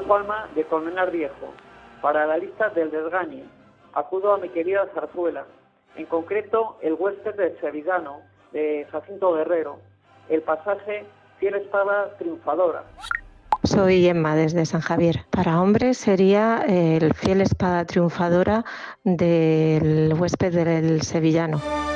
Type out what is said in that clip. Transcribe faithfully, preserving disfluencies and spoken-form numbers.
Palma de Colmenar Viejo. Para la lista del desgañe, acudo a mi querida zarzuela, en concreto el huésped del sevillano de Jacinto Guerrero, el pasaje Fiel espada triunfadora. Soy Emma desde San Javier. Para hombres sería el Fiel espada triunfadora del huésped del sevillano.